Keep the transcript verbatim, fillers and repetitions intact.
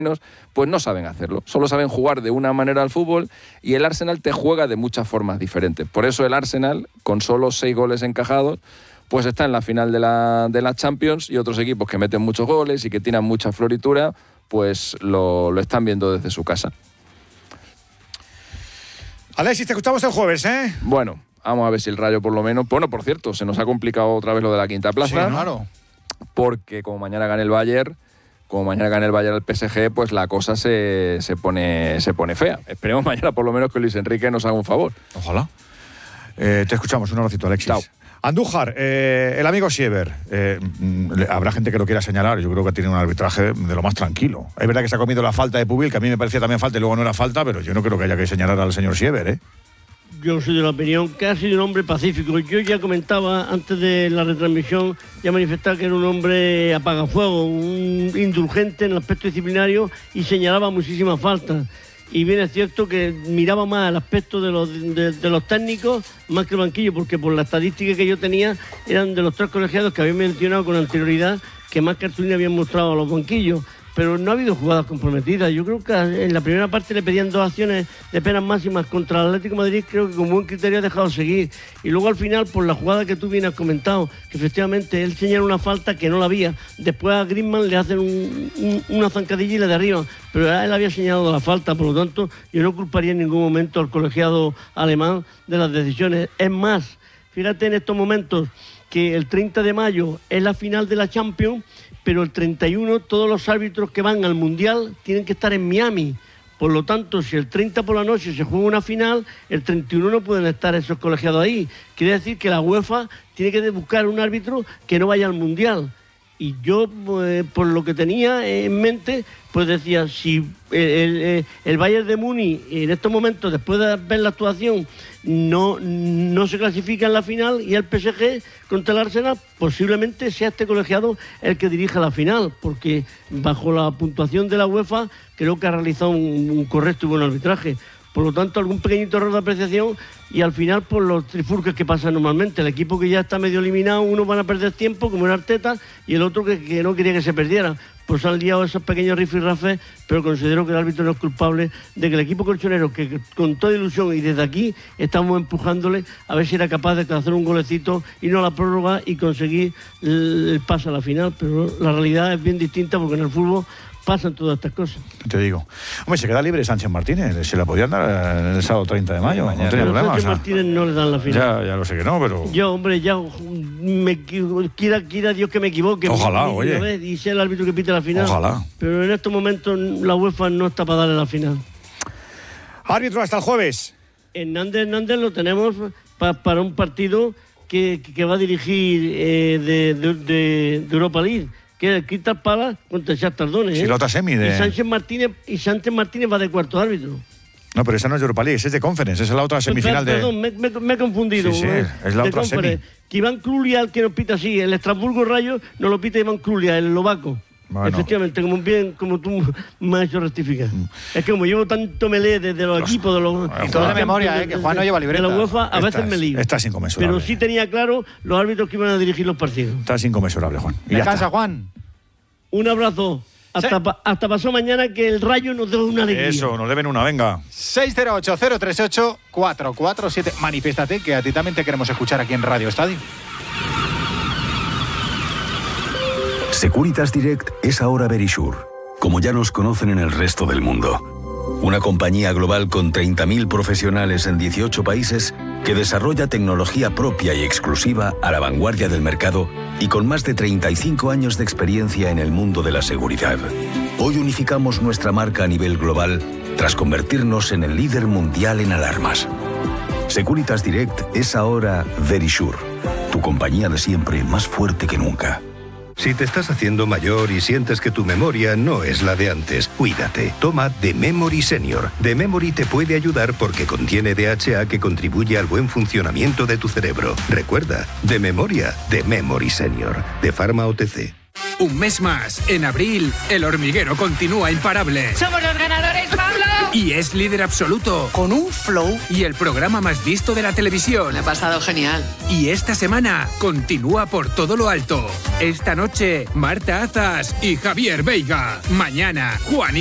pues no saben hacerlo, solo saben jugar de una manera al fútbol y el Arsenal te juega de muchas formas diferentes. Por eso el Arsenal, con solo seis goles encajados, pues está en la final de la, de la Champions, y otros equipos que meten muchos goles y que tienen mucha floritura, pues lo, lo están viendo desde su casa. Alexis, te escuchamos el jueves, ¿eh? Bueno, vamos a ver si el Rayo por lo menos... Bueno, por cierto, se nos ha complicado otra vez lo de la quinta plaza. Sí, claro. Porque como mañana gane el Bayern... Como mañana gane el Bayern al P S G, pues la cosa se, se, pone, se pone fea. Esperemos mañana por lo menos que Luis Enrique nos haga un favor. Ojalá. Eh, te escuchamos. Un abracito, Alexis. Chao. Andújar, eh, el amigo Siever. Eh, habrá gente que lo quiera señalar. Yo creo que tiene un arbitraje de lo más tranquilo. Es verdad que se ha comido la falta de Pubil, que a mí me parecía también falta y luego no era falta, pero yo no creo que haya que señalar al señor Siever, ¿eh? Yo soy de la opinión que ha sido un hombre pacífico. Yo ya comentaba antes de la retransmisión, ya manifestaba que era un hombre apagafuego, un indulgente en el aspecto disciplinario y señalaba muchísimas faltas. Y bien es cierto que miraba más el aspecto de los, de, de los técnicos más que el banquillo, porque por la estadística que yo tenía eran de los tres colegiados que había mencionado con anterioridad que más cartulina habían mostrado a los banquillos. Pero no ha habido jugadas comprometidas. Yo creo que en la primera parte le pedían dos acciones de penas máximas contra el Atlético de Madrid. Creo que con buen criterio ha dejado seguir. Y luego al final, por la jugada que tú bien has comentado, que efectivamente él señala una falta que no la había. Después a Griezmann le hacen un, un, una zancadilla y le derriban. Pero él había señalado la falta. Por lo tanto, yo no culparía en ningún momento al colegiado alemán de las decisiones. Es más, fíjate en estos momentos que el treinta de mayo es la final de la Champions, pero el treinta y uno todos los árbitros que van al Mundial tienen que estar en Miami. Por lo tanto, si el treinta por la noche se juega una final, el treinta y uno no pueden estar esos colegiados ahí. Quiere decir que la UEFA tiene que buscar un árbitro que no vaya al Mundial. Y yo, pues, por lo que tenía en mente, pues decía, si el, el, el Bayern de Múnich en estos momentos, después de ver la actuación, no, no se clasifica en la final y el P S G contra el Arsenal, posiblemente sea este colegiado el que dirija la final, porque bajo la puntuación de la UEFA creo que ha realizado un, un correcto y buen arbitraje. Por lo tanto, algún pequeñito error de apreciación y al final, por los trifurques que pasan normalmente. El equipo que ya está medio eliminado, uno van a perder tiempo, como era Arteta, y el otro que, que no quería que se perdiera. Pues han liado esos pequeños rifirrafes, pero considero que el árbitro no es culpable de que el equipo colchonero, que con toda ilusión y desde aquí estamos empujándole a ver si era capaz de hacer un golecito y no la prórroga y conseguir el, el pase a la final. Pero la realidad es bien distinta porque en el fútbol pasan todas estas cosas. Te digo. Hombre, se queda libre Sánchez Martínez. Se la podían dar el sábado treinta de mayo. Mañana. No tenía problema. Sánchez O sea, Martínez no le dan la final. Ya, ya lo sé que no, pero... Yo, hombre, ya me, quiera, quiera Dios que me equivoque. Ojalá, y, oye. Vez, y sea el árbitro que pite la final. Ojalá. Pero en estos momentos la UEFA no está para darle la final. Árbitro hasta el jueves. Hernández Hernández lo tenemos pa, para un partido que, que va a dirigir eh, de, de, de, de Europa League, que es el Crystal Palace contra el Shakhtar Donetsk. Sí, ¿eh? la otra semi de... Y Sánchez Martínez, y Sánchez Martínez va de cuarto árbitro. No, pero esa no es de Europa League, esa es de Conference, esa es la otra semifinal de... Perdón, me, me, me he confundido. Sí, sí, ¿eh? es la de otra semi. Que Iván Krulia, el que nos pita así, el Estrasburgo Rayo, no lo pita Iván Krulia, el eslovaco. Bueno. Efectivamente, como bien, como tú me has hecho rectificar. Mm. Es que como llevo tanto melé desde los, los equipos de los... Y todo de memoria, de, eh, que Juan no lleva libreta. De la UEFA, a estás, veces me lío. Estás inconmensurable. Pero sí tenía claro los árbitros que iban a dirigir los partidos. Estás inconmensurable, Juan. Y me cansa, Juan. Un abrazo. Hasta, sí. pa, hasta pasó mañana que el Rayo nos debe una alegría. Eso, nos deben una, venga. seis cero ocho, cero tres ocho, cuatro cuatro siete. Manifiéstate, que a ti también te queremos escuchar aquí en Radio Estadio. Securitas Direct es ahora Verisure, como ya nos conocen en el resto del mundo. Una compañía global con treinta mil profesionales en dieciocho países que desarrolla tecnología propia y exclusiva a la vanguardia del mercado y con más de treinta y cinco años de experiencia en el mundo de la seguridad. Hoy unificamos nuestra marca a nivel global tras convertirnos en el líder mundial en alarmas. Securitas Direct es ahora Verisure, tu compañía de siempre más fuerte que nunca. Si te estás haciendo mayor y sientes que tu memoria no es la de antes, cuídate. Toma The Memory Senior. The Memory te puede ayudar porque contiene D H A que contribuye al buen funcionamiento de tu cerebro. Recuerda, de memoria, The Memory Senior. De Pharma O T C. Un mes más. En abril, El Hormiguero continúa imparable. ¡Somos los ganadores, Pablo! Y es líder absoluto. Con un flow. Y el programa más visto de la televisión. Me ha pasado genial. Y esta semana continúa por todo lo alto. Esta noche, Marta Azas y Javier Veiga. Mañana, Juan y